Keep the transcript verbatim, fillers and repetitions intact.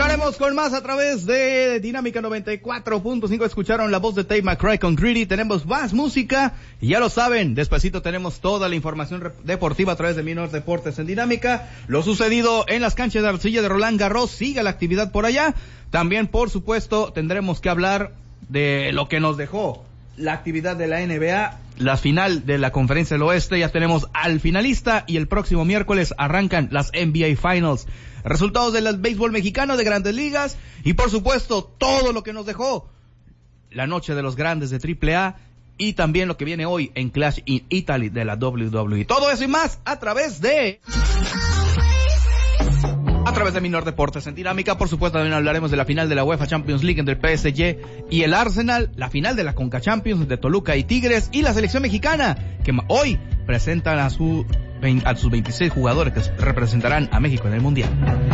Continuaremos con más a través de Dinámica noventa y cuatro punto cinco. Escucharon la voz de Tate McRae con Greedy. Tenemos más música y ya lo saben, despacito tenemos toda la información deportiva a través de Minor Deportes en Dinámica. Lo sucedido en las canchas de arcilla de Roland Garros, sigue la actividad por allá. También, por supuesto, tendremos que hablar de lo que nos dejó la actividad de la N B A, la final de la Conferencia del Oeste. Ya tenemos al finalista y el próximo miércoles arrancan las N B A Finals. Resultados del béisbol mexicano de Grandes Ligas y, por supuesto, todo lo que nos dejó la noche de los grandes de triple A y también lo que viene hoy en Clash in Italy de la W W E. Todo eso y más a través de... A través de Minor Deportes en Dinámica. Por supuesto, también hablaremos de la final de la UEFA Champions League entre el P S G y el Arsenal, la final de la Conca Champions de Toluca y Tigres y la selección mexicana, que hoy presentan a, su, a sus veintiséis jugadores que representarán a México en el Mundial.